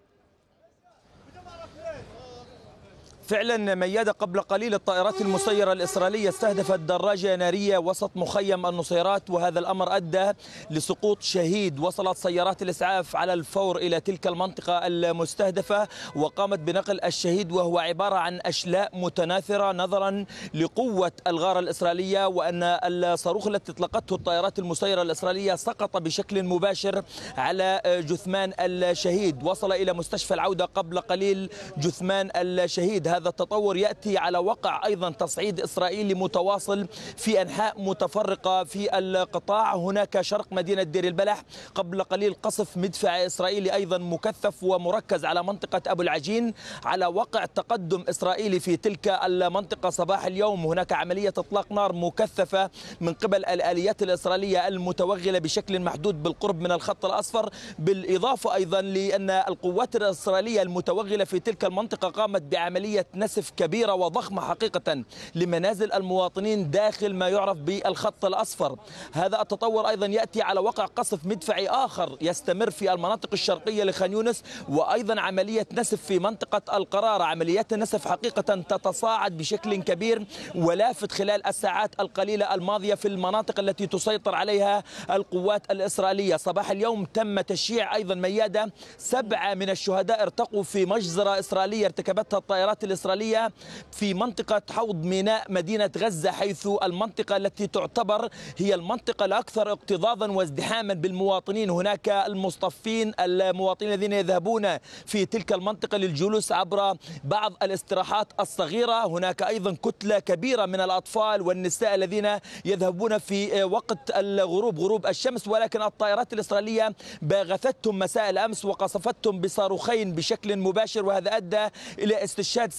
فعلا ميادة، قبل قليل الطائرات المسيرة الإسرائيلية استهدفت دراجة نارية وسط مخيم النصيرات، وهذا الأمر أدى لسقوط شهيد. وصلت سيارات الإسعاف على الفور إلى تلك المنطقة المستهدفة وقامت بنقل الشهيد، وهو عبارة عن أشلاء متناثرة نظرا لقوة الغارة الإسرائيلية، وأن الصاروخ التي اطلقته الطائرات المسيرة الإسرائيلية سقط بشكل مباشر على جثمان الشهيد. وصل إلى مستشفى العودة قبل قليل جثمان الشهيد. هذا التطور يأتي على وقع أيضا تصعيد إسرائيلي متواصل في أنحاء متفرقة في القطاع. هناك شرق مدينة دير البلح قبل قليل قصف مدفع إسرائيلي أيضا مكثف ومركز على منطقة أبو العجين، على وقع تقدم إسرائيلي في تلك المنطقة صباح اليوم. هناك عملية إطلاق نار مكثفة من قبل الآليات الإسرائيلية المتوغلة بشكل محدود بالقرب من الخط الأصفر، بالإضافة أيضا لأن القوات الإسرائيلية المتوغلة في تلك المنطقة قامت بعملية نسف كبيرة وضخمة حقيقة لمنازل المواطنين داخل ما يعرف بالخط الأصفر. هذا التطور أيضا يأتي على وقع قصف مدفعي آخر يستمر في المناطق الشرقية لخان يونس، وأيضا عملية نسف في منطقة القرارة. عمليات النسف حقيقة تتصاعد بشكل كبير ولافت خلال الساعات القليلة الماضية في المناطق التي تسيطر عليها القوات الإسرائيلية. صباح اليوم تم تشييع أيضا ميادة 7 من الشهداء ارتقوا في مجزرة إسرائيلية ارتكبتها الطائرات الإسرائيلية في منطقة حوض ميناء مدينة غزة، حيث المنطقة التي تعتبر هي المنطقة الأكثر اكتظاظا وازدحاما بالمواطنين. هناك المصطفين المواطنين الذين يذهبون في تلك المنطقة للجلوس عبر بعض الاستراحات الصغيرة. هناك أيضا كتلة كبيرة من الأطفال والنساء الذين يذهبون في وقت الغروب، غروب الشمس، ولكن الطائرات الإسرائيلية باغتتهم مساء الأمس وقصفتهم بصاروخين بشكل مباشر، وهذا أدى إلى استشهاد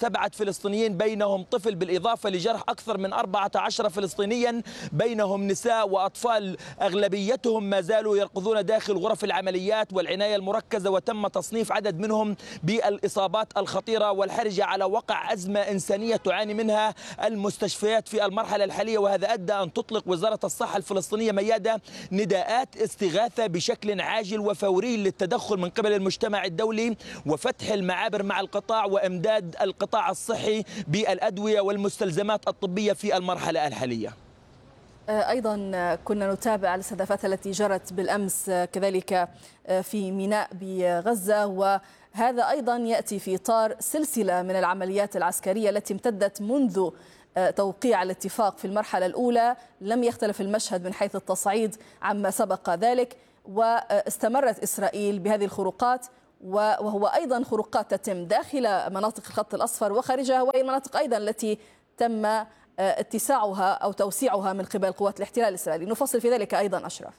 7 فلسطينيين بينهم طفل، بالإضافة لجرح أكثر من 14 فلسطينيا بينهم نساء وأطفال، أغلبيتهم ما زالوا يركضون داخل غرف العمليات والعناية المركزة، وتم تصنيف عدد منهم بالإصابات الخطيرة والحرجة على وقع أزمة إنسانية تعاني منها المستشفيات في المرحلة الحالية. وهذا أدى أن تطلق وزارة الصحة الفلسطينية ميادة نداءات استغاثة بشكل عاجل وفوري للتدخل من قبل المجتمع الدولي وفتح المعابر مع القطاع وإمداد القطاع الصحي بالأدوية والمستلزمات الطبية في المرحلة الحالية. أيضا كنا نتابع الاستهدافات التي جرت بالأمس كذلك في ميناء بغزة، وهذا أيضا يأتي في إطار سلسلة من العمليات العسكرية التي امتدت منذ توقيع الاتفاق في المرحلة الأولى. لم يختلف المشهد من حيث التصعيد عما سبق ذلك، واستمرت إسرائيل بهذه الخروقات، وهو أيضا خروقات تتم داخل مناطق الخط الأصفر وخارجها، وهي المناطق أيضا التي تم اتساعها أو توسيعها من قبل قوات الاحتلال الإسرائيلي. نفصل في ذلك أيضا أشرف.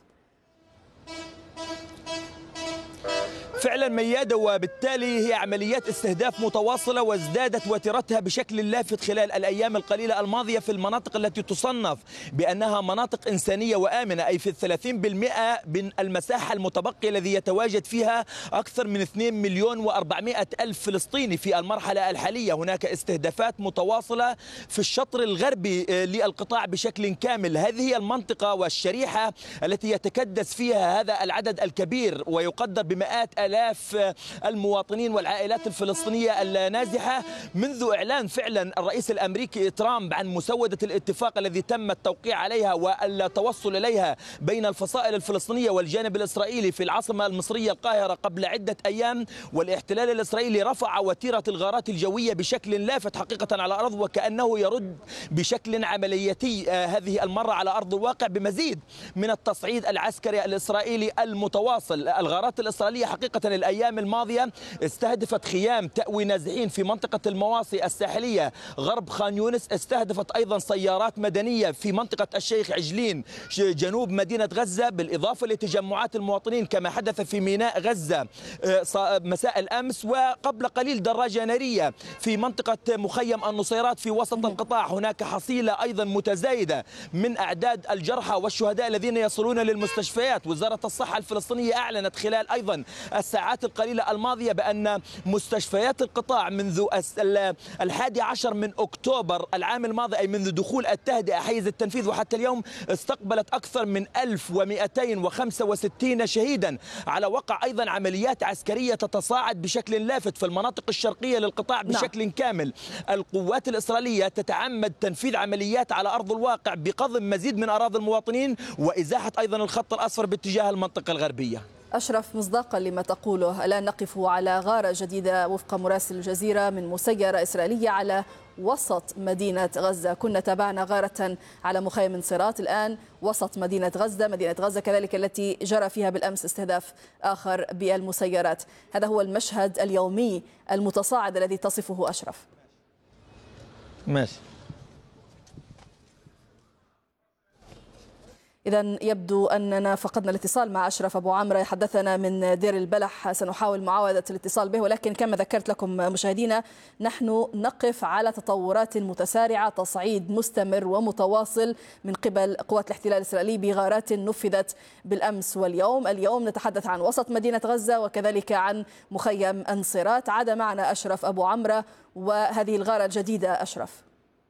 فعلا ميادة، وبالتالي هي عمليات استهداف متواصلة وازدادت وتيرتها بشكل لافت خلال الأيام القليلة الماضية في المناطق التي تصنف بأنها مناطق إنسانية وآمنة، أي في 30% من المساحة المتبقية الذي يتواجد فيها أكثر من 2,400,000 فلسطيني في المرحلة الحالية. هناك استهدافات متواصلة في الشطر الغربي للقطاع بشكل كامل. هذه هي المنطقة والشريحة التي يتكدس فيها هذا العدد الكبير ويقدر بمئات آلاف المواطنين والعائلات الفلسطينية النازحة منذ إعلان فعلا الرئيس الأمريكي ترامب عن مسودة الاتفاق الذي تم التوقيع عليها والتوصل إليها بين الفصائل الفلسطينية والجانب الإسرائيلي في العاصمة المصرية القاهرة قبل عدة أيام. والاحتلال الإسرائيلي رفع وتيرة الغارات الجوية بشكل لافت حقيقة على الأرض، وكأنه يرد بشكل عملياتي هذه المرة على أرض الواقع بمزيد من التصعيد العسكري الإسرائيلي المتواصل. الغارات الإسرائيلية حقيقة الأيام الماضية استهدفت خيام تأوي نازحين في منطقة المواصي الساحلية غرب خان يونس، استهدفت أيضا سيارات مدنية في منطقة الشيخ عجلين جنوب مدينة غزة، بالإضافة لتجمعات المواطنين كما حدث في ميناء غزة مساء الأمس، وقبل قليل دراجة نارية في منطقة مخيم النصيرات في وسط القطاع. هناك حصيلة أيضا متزايدة من أعداد الجرحى والشهداء الذين يصلون للمستشفيات. وزارة الصحة الفلسطينية أعلنت خلال أيضا الساعات القليلة الماضية بأن مستشفيات القطاع منذ 11 من أكتوبر العام الماضي، أي منذ دخول التهدئة حيز التنفيذ وحتى اليوم، استقبلت أكثر من 1265 شهيدا، على وقع أيضا عمليات عسكرية تتصاعد بشكل لافت في المناطق الشرقية للقطاع بشكل كامل. القوات الإسرائيلية تتعمد تنفيذ عمليات على أرض الواقع بقضم مزيد من أراضي المواطنين وإزاحة أيضا الخط الأصفر باتجاه المنطقة الغربية. أشرف، مصداقا لما تقوله، الآن نقف على غارة جديدة وفق مراسل الجزيرة من مسيرة إسرائيلية على وسط مدينة غزة. كنا تابعنا غارة على مخيم انصراط، الآن وسط مدينة غزة كذلك التي جرى فيها بالأمس استهداف آخر بالمسيرات. هذا هو المشهد اليومي المتصاعد الذي تصفه أشرف. ماشي. إذا يبدو أننا فقدنا الاتصال مع أشرف أبو عمرو، يحدثنا من دير البلح. سنحاول معاودة الاتصال به، ولكن كما ذكرت لكم مشاهدينا نحن نقف على تطورات متسارعة، تصعيد مستمر ومتواصل من قبل قوات الاحتلال الإسرائيلي بغارات نفذت بالأمس واليوم. اليوم نتحدث عن وسط مدينة غزة وكذلك عن مخيم انصراط. عاد معنا أشرف أبو عمرو وهذه الغارة الجديدة. أشرف،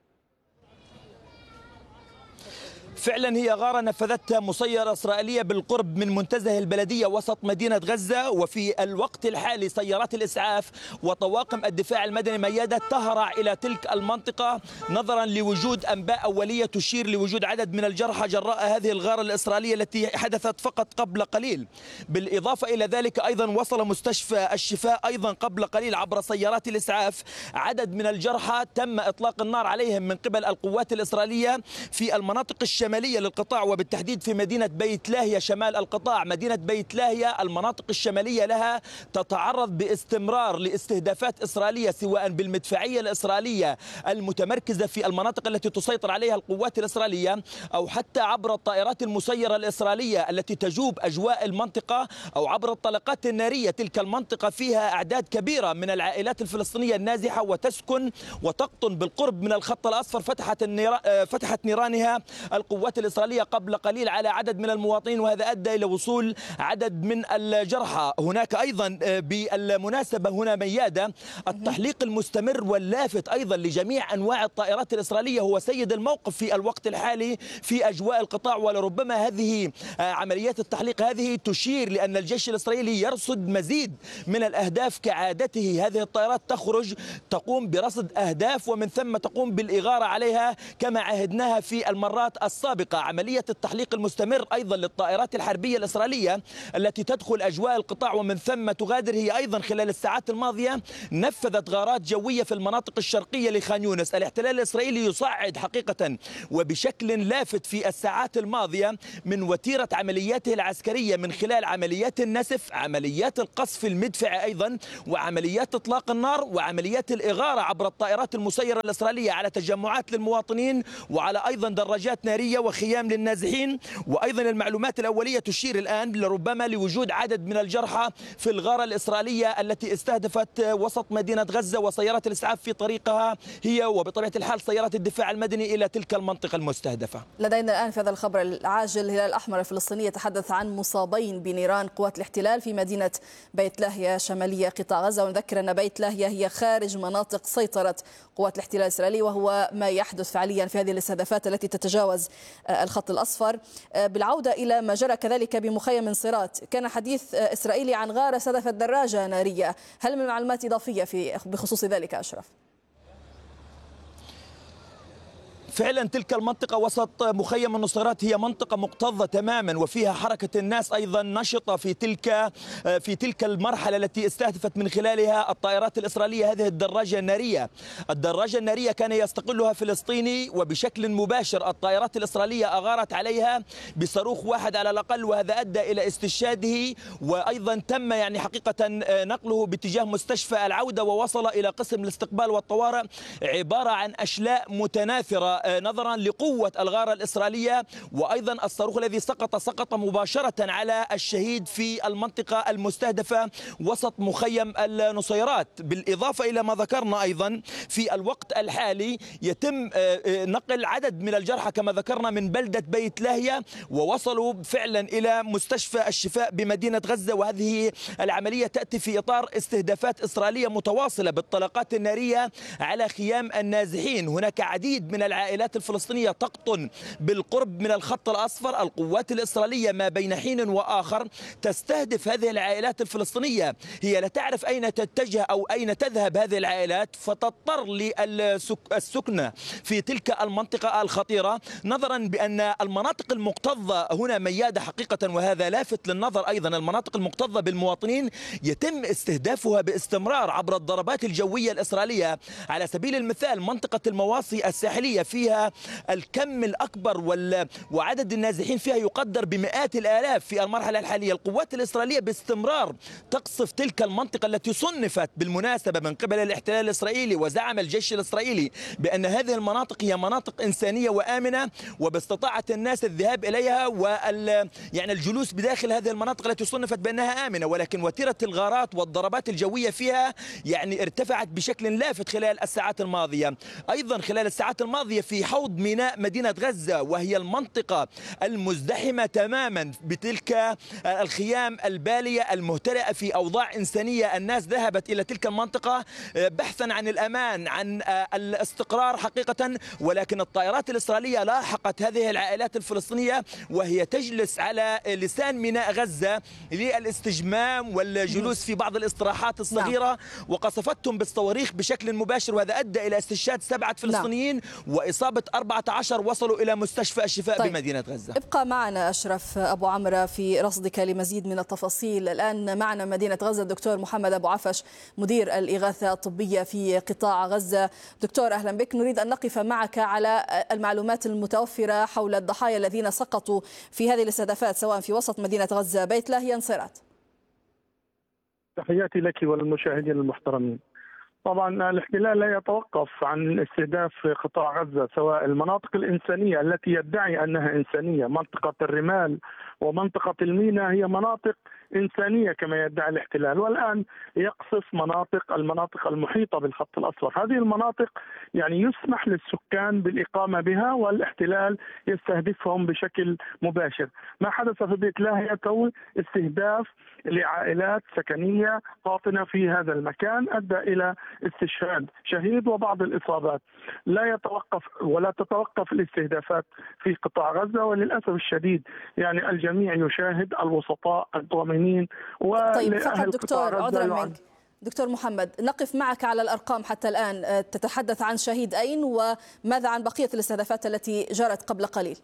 فعلا هي غارة نفذتها مسيرة إسرائيلية بالقرب من منتزه البلدية وسط مدينة غزة، وفي الوقت الحالي سيارات الإسعاف وطواقم الدفاع المدني ميادة تهرع إلى تلك المنطقة نظرا لوجود أنباء أولية تشير لوجود عدد من الجرحى جراء هذه الغارة الإسرائيلية التي حدثت فقط قبل قليل. بالإضافة إلى ذلك أيضا وصل مستشفى الشفاء أيضا قبل قليل عبر سيارات الإسعاف. عدد من الجرحى تم إطلاق النار عليهم من قبل القوات الإسرائيلية في المناطق الشمالية الشمالية للقطاع وبالتحديد في مدينة بيت لاهيا شمال القطاع. مدينة بيت لاهيا المناطق الشمالية لها تتعرض باستمرار لاستهدافات إسرائيلية سواء بالمدفعية الإسرائيلية المتمركزة في المناطق التي تسيطر عليها القوات الإسرائيلية أو حتى عبر الطائرات المسيرة الإسرائيلية التي تجوب أجواء المنطقة أو عبر الطلقات النارية. تلك المنطقة فيها أعداد كبيرة من العائلات الفلسطينية النازحة وتسكن وتقطن بالقرب من الخط الأصفر. فتحت نيرانها القوات الإسرائيلية قبل قليل على عدد من المواطنين وهذا أدى إلى وصول عدد من الجرحى. هناك أيضا بالمناسبة هنا ميادة التحليق المستمر واللافت أيضا لجميع أنواع الطائرات الإسرائيلية هو سيد الموقف في الوقت الحالي في أجواء القطاع. ولربما هذه عمليات التحليق هذه تشير لأن الجيش الإسرائيلي يرصد مزيد من الأهداف كعادته. هذه الطائرات تخرج تقوم برصد أهداف ومن ثم تقوم بالإغارة عليها كما عهدناها في المرات السابقة. عملية التحليق المستمر أيضا للطائرات الحربية الإسرائيلية التي تدخل أجواء القطاع ومن ثم تغادر هي أيضا خلال الساعات الماضية نفذت غارات جوية في المناطق الشرقية لخان يونس. الاحتلال الإسرائيلي يصعد حقيقة وبشكل لافت في الساعات الماضية من وتيرة عملياته العسكرية من خلال عمليات النسف، عمليات القصف المدفعي أيضا، وعمليات إطلاق النار وعمليات الإغارة عبر الطائرات المسيرة الإسرائيلية على تجمعات للمواطنين وعلى أيضا دراجات نارية وخيام للنازحين. وأيضا المعلومات الأولية تشير الآن لربما لوجود عدد من الجرحى في الغارة الإسرائيلية التي استهدفت وسط مدينة غزة وسيارات الإسعاف في طريقها هي وبطبيعة الحال سيارات الدفاع المدني إلى تلك المنطقة المستهدفة. لدينا الآن في هذا الخبر العاجل الهلال الأحمر الفلسطيني يتحدث عن مصابين بنيران قوات الاحتلال في مدينة بيت لاهيا شمالية قطاع غزة. ونذكر أن بيت لاهيا هي خارج مناطق سيطرة قوات الاحتلال الإسرائيلي وهو ما يحدث فعليا في هذه الاستهدافات التي تتجاوز الخط الأصفر. بالعودة إلى ما جرى كذلك بمخيم انصرات، كان حديث إسرائيلي عن غارة استهدفت دراجة نارية، هل من معلومات إضافية بخصوص ذلك أشرف؟ فعلا تلك المنطقة وسط مخيم النصيرات هي منطقة مكتظة تماما وفيها حركة الناس أيضا نشطة في تلك المرحلة التي استهدفت من خلالها الطائرات الإسرائيلية هذه الدراجة النارية. الدراجة النارية كان يستقلها فلسطيني وبشكل مباشر الطائرات الإسرائيلية أغارت عليها بصاروخ واحد على الأقل وهذا أدى إلى استشهاده وأيضا تم يعني حقيقة نقله باتجاه مستشفى العودة ووصل إلى قسم الاستقبال والطوارئ. عبارة عن أشلاء متناثرة نظرا لقوة الغارة الإسرائيلية وأيضا الصاروخ الذي سقط مباشرة على الشهيد في المنطقة المستهدفة وسط مخيم النصيرات. بالإضافة إلى ما ذكرنا أيضا في الوقت الحالي يتم نقل عدد من الجرحى كما ذكرنا من بلدة بيت لاهيا ووصلوا فعلا إلى مستشفى الشفاء بمدينة غزة. وهذه العملية تأتي في إطار استهدافات إسرائيلية متواصلة بالطلقات النارية على خيام النازحين. هناك عديد من العائلات الفلسطينية تقطن بالقرب من الخط الأصفر. القوات الإسرائيلية ما بين حين وآخر تستهدف هذه العائلات الفلسطينية، هي لا تعرف أين تتجه أو أين تذهب هذه العائلات فتضطر للسكنة في تلك المنطقة الخطيرة نظرا بأن المناطق المكتظة هنا ميادة حقيقة وهذا لافت للنظر أيضا. المناطق المكتظة بالمواطنين يتم استهدافها باستمرار عبر الضربات الجوية الإسرائيلية. على سبيل المثال منطقة المواصي الساحلية فيها الكم الأكبر وعدد النازحين فيها يقدر بمئات الآلاف في المرحلة الحالية. القوات الإسرائيلية باستمرار تقصف تلك المنطقة التي صنفت بالمناسبة من قبل الاحتلال الإسرائيلي وزعم الجيش الإسرائيلي بأن هذه المناطق هي مناطق إنسانية وآمنة وباستطاعة الناس الذهاب إليها يعني الجلوس بداخل هذه المناطق التي صنفت بأنها آمنة. ولكن وتيرة الغارات والضربات الجوية فيها يعني ارتفعت بشكل لافت خلال الساعات الماضية. أيضا خلال الساعات الماضية في حوض ميناء مدينة غزة وهي المنطقة المزدحمة تماما بتلك الخيام البالية المهترئة في أوضاع إنسانية. الناس ذهبت إلى تلك المنطقة بحثا عن الأمان عن الاستقرار حقيقة. ولكن الطائرات الإسرائيلية لاحقت هذه العائلات الفلسطينية وهي تجلس على لسان ميناء غزة للاستجمام والجلوس في بعض الاستراحات الصغيرة وقصفتهم بالصواريخ بشكل مباشر وهذا أدى إلى استشهاد 7 فلسطينيين وإصابة إصابة 14 وصلوا إلى مستشفى الشفاء بمدينة غزة. ابقى معنا أشرف أبو عمرة في رصدك لمزيد من التفاصيل. الآن معنا مدينة غزة الدكتور محمد أبو عفش مدير الإغاثة الطبية في قطاع غزة. دكتور أهلا بك. نريد أن نقف معك على المعلومات المتوفرة حول الضحايا الذين سقطوا في هذه الاستهدافات سواء في وسط مدينة غزة، بيت لاهيا، نصيرات. تحياتي لك وللمشاهدين المحترمين. طبعا الاحتلال لا يتوقف عن استهداف قطاع غزة، سواء المناطق الإنسانية التي يدعي أنها إنسانية، منطقة الرمال ومنطقة الميناء هي مناطق إنسانية كما يدعي الاحتلال، والآن يقصف المناطق المحيطة بالخط الأصفر. هذه المناطق يعني يسمح للسكان بالإقامة بها والاحتلال يستهدفهم بشكل مباشر. ما حدث في بيت لاهيا تو استهداف لعائلات سكنية قاطنة في هذا المكان أدى إلى استشهاد شهيد وبعض الإصابات. لا يتوقف ولا تتوقف الاستهدافات في قطاع غزة، وللأسف الشديد يعني الجميع يشاهد، الوسطاء، الضامنين طيب فقط دكتور عذرا منك دكتور محمد، نقف معك على الأرقام حتى الآن. تتحدث عن شهيدين، وماذا عن بقية الاستهدافات التي جرت قبل قليل؟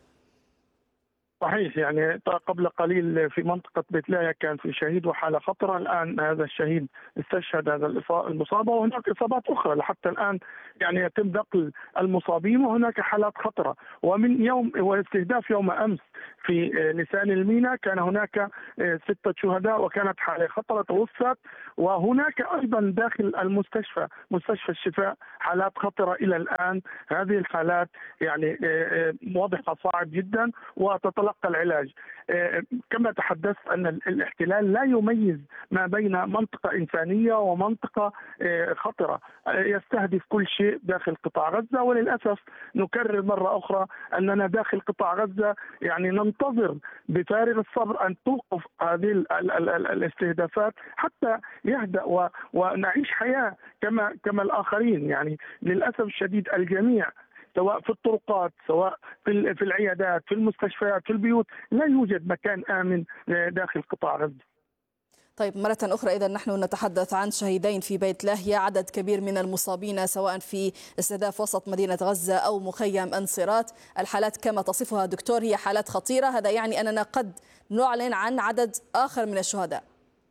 صحيح، يعني قبل قليل في منطقة بيت لاهيا كان في شهيد وحالة خطرة، الآن هذا الشهيد استشهد هذا المصابة، وهناك إصابات أخرى لحتى الآن يعني يتم نقل المصابين، وهناك حالات خطرة. ومن يوم واستهداف يوم أمس في لسان الميناء كان هناك 6 شهداء وكانت حالة خطرة توفت، وهناك أيضا داخل المستشفى مستشفى الشفاء حالات خطرة إلى الآن. هذه الحالات يعني وضعها صعب جدا وتتلقى العلاج. كما تحدثت أن الاحتلال لا يميز ما بين منطقة إنسانية ومنطقة خطرة، يستهدف كل شيء داخل قطاع غزة. وللأسف نكرر مرة أخرى أننا داخل قطاع غزة يعني ننتظر بفارغ الصبر أن توقف هذه الاستهدافات حتى يهدأ ونعيش حياة كما الآخرين. يعني للأسف الشديد الجميع سواء في الطرقات، سواء في العيادات، في المستشفيات، في البيوت، لا يوجد مكان آمن داخل قطاع غزة. طيب مرة أخرى إذا نحن نتحدث عن شهيدين في بيت لاهيا، عدد كبير من المصابين سواء في استهداف وسط مدينة غزة أو مخيم أنصيرات. الحالات كما تصفها دكتور هي حالات خطيرة، هذا يعني أننا قد نعلن عن عدد آخر من الشهداء.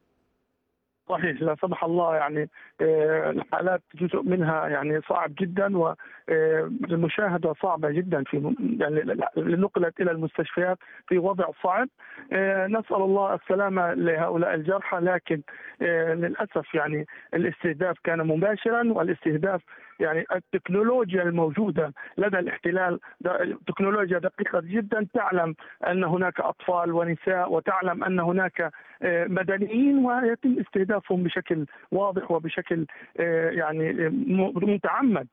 صحيح، لا سمح الله، يعني الحالات جزء منها يعني صعب جدا، والمشاهدة صعبة جدا في يعني نقلت إلى المستشفيات في وضع صعب. نسأل الله السلامة لهؤلاء الجرحى، لكن للأسف يعني الاستهداف كان مباشرا، والاستهداف يعني التكنولوجيا الموجودة لدى الاحتلال تكنولوجيا دقيقة جدا، تعلم أن هناك أطفال ونساء، وتعلم أن هناك مدنيين، ويتم استهدافهم بشكل واضح وبشكل يعني متعمد.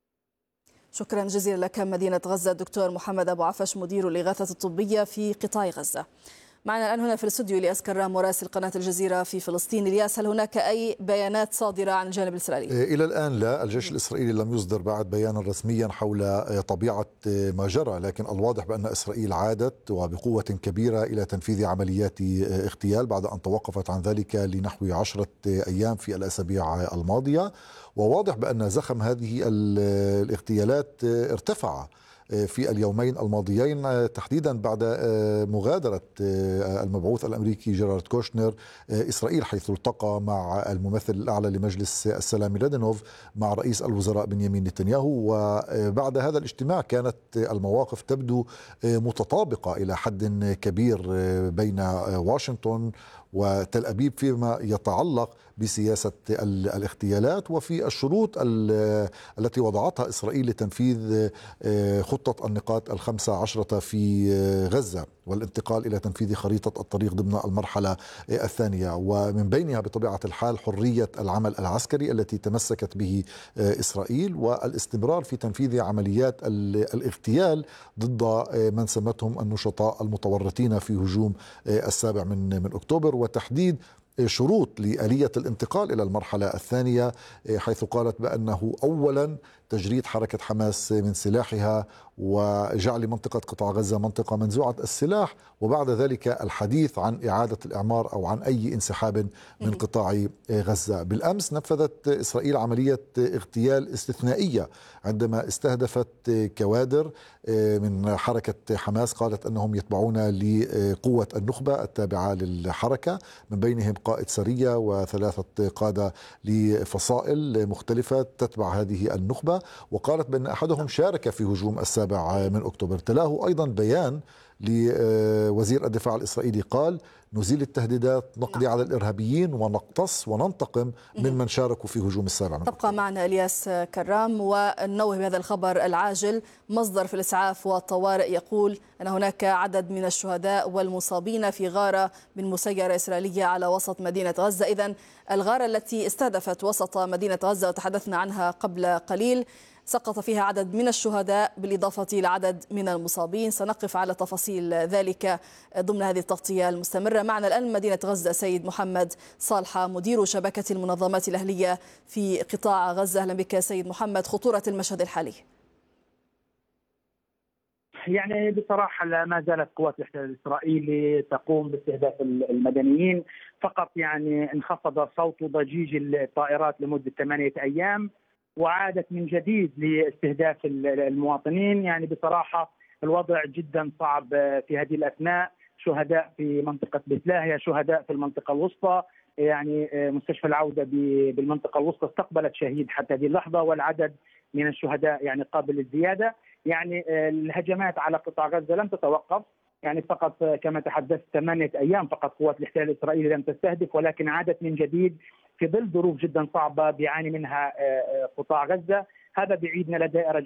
شكرا جزيلا لك مدينة غزة دكتور محمد أبو عفش مدير الإغاثة الطبية في قطاع غزة. معنا الآن هنا في الاستوديو إلياس كرام مراسل قناة الجزيرة في فلسطين. إلياس، هل هناك أي بيانات صادرة عن الجانب الإسرائيلي؟ إلى الآن لا، الجيش الإسرائيلي لم يصدر بعد بيانا رسميا حول طبيعة ما جرى، لكن الواضح بأن إسرائيل عادت وبقوة كبيرة إلى تنفيذ عمليات اغتيال بعد أن توقفت عن ذلك لنحو 10 أيام في الأسابيع الماضية. وواضح بأن زخم هذه الاغتيالات ارتفع في اليومين الماضيين، تحديدا بعد مغادرة المبعوث الأمريكي جيرارد كوشنر إسرائيل، حيث التقى مع الممثل الأعلى لمجلس السلام لادينوف مع رئيس الوزراء بنيامين نتنياهو. وبعد هذا الاجتماع كانت المواقف تبدو متطابقة إلى حد كبير بين واشنطن وتل أبيب فيما يتعلق بسياسة الاغتيالات وفي الشروط التي وضعتها إسرائيل لتنفيذ خطة النقاط 15 في غزة والانتقال إلى تنفيذ خريطة الطريق ضمن المرحلة الثانية، ومن بينها بطبيعة الحال حرية العمل العسكري التي تمسكت به إسرائيل، والاستمرار في تنفيذ عمليات الاغتيال ضد من سمتهم النشطاء المتورطين في هجوم 7 من أكتوبر، وتحديد شروط لآلية الانتقال إلى المرحلة الثانية، حيث قالت بأنه أولا تجريد حركة حماس من سلاحها وجعل منطقة قطاع غزة منطقة منزوعة السلاح، وبعد ذلك الحديث عن إعادة الإعمار أو عن أي انسحاب من قطاع غزة. بالأمس نفذت إسرائيل عملية اغتيال استثنائية عندما استهدفت كوادر من حركة حماس، قالت أنهم يتبعون لقوة النخبة التابعة للحركة، من بينهم قائد سرية وثلاثة قادة لفصائل مختلفة تتبع هذه النخبة، وقالت بأن أحدهم شارك في هجوم 7 من أكتوبر. تلاه أيضا بيان لوزير الدفاع الإسرائيلي قال: نزيل التهديدات، نقضي على الإرهابيين، ونقتص وننتقم ممن شاركوا في هجوم 7 من أكتوبر. تبقى معنا إلياس كرام وننوه بهذا الخبر العاجل. مصدر في الإسعاف والطوارئ يقول أن هناك عدد من الشهداء والمصابين في غارة من مسيرة إسرائيلية على وسط مدينة غزة. إذن الغارة التي استهدفت وسط مدينة غزة وتحدثنا عنها قبل قليل سقط فيها عدد من الشهداء بالإضافة إلى عدد من المصابين. سنقف على تفاصيل ذلك ضمن هذه التغطية المستمرة. معنا الآن من مدينة غزة سيد محمد صالحة مدير شبكة المنظمات الأهلية في قطاع غزة. أهلا بك سيد محمد. خطورة المشهد الحالي؟ يعني بصراحة ما زالت قوات الاحتلال الإسرائيلي تقوم باستهداف المدنيين فقط. يعني انخفض صوت ضجيج الطائرات لمدة 8 أيام وعادت من جديد لاستهداف المواطنين. يعني بصراحة الوضع جدا صعب في هذه الأثناء. شهداء في منطقة بيت لاهيا، شهداء في المنطقة الوسطى. يعني مستشفى العودة بالمنطقة الوسطى استقبلت شهيد حتى هذه اللحظة، والعدد من الشهداء يعني قابل للزيادة. يعني الهجمات على قطاع غزة لم تتوقف، يعني فقط كما تحدثت 8 أيام فقط قوات الاحتلال الإسرائيلي لم تستهدف، ولكن عادت من جديد في ظل ظروف جدا صعبة بيعاني منها قطاع غزة. هذا بعيدنا لدائرة